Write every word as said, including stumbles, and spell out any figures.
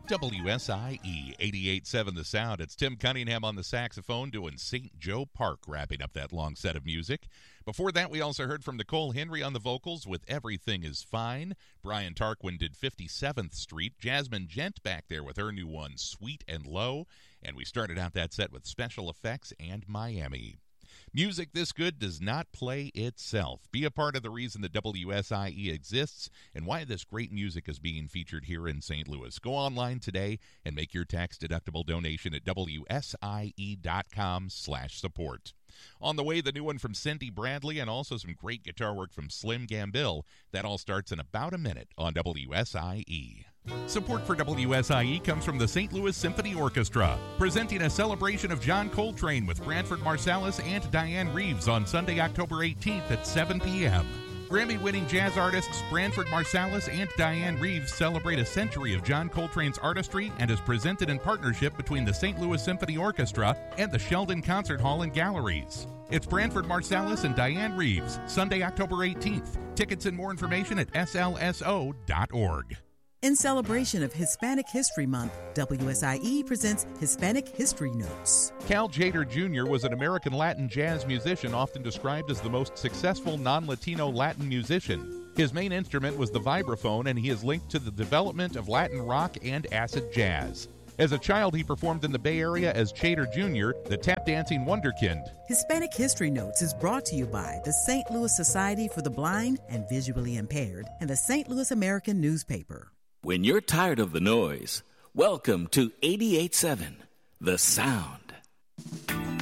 W S I E eighty-eight point seven The Sound. It's Tim Cunningham on the saxophone doing Saint Joe Park, wrapping up that long set of music. Before that, we also heard from Nicole Henry on the vocals with Everything Is Fine. Brian Tarquin did fifty-seventh Street. Jasmine Gent back there with her new one, Sweet and Low. And we started out that set with Special Effects and Miami. Music this good does not play itself. Be a part of the reason that W S I E exists and why this great music is being featured here in Saint Louis. Go online today and make your tax-deductible donation at W S I E dot com slash support. On the way, the new one from Cindy Bradley and also some great guitar work from Slim Gambill. That all starts in about a minute on W S I E. Support for W S I E comes from the Saint Louis Symphony Orchestra, presenting a celebration of John Coltrane with Branford Marsalis and Diane Reeves on Sunday, October eighteenth at seven p.m. Grammy-winning jazz artists Branford Marsalis and Diane Reeves celebrate a century of John Coltrane's artistry and is presented in partnership between the Saint Louis Symphony Orchestra and the Sheldon Concert Hall and Galleries. It's Branford Marsalis and Diane Reeves, Sunday, October eighteenth. Tickets and more information at S L S O dot org. In celebration of Hispanic History Month, W S I E presents Hispanic History Notes. Cal Tjader Junior was an American Latin jazz musician often described as the most successful non-Latino Latin musician. His main instrument was the vibraphone, and he is linked to the development of Latin rock and acid jazz. As a child, he performed in the Bay Area as Tjader Junior, the tap-dancing wonderkind. Hispanic History Notes is brought to you by the Saint Louis Society for the Blind and Visually Impaired and the Saint Louis American Newspaper. When you're tired of the noise, welcome to eighty-eight point seven The Sound.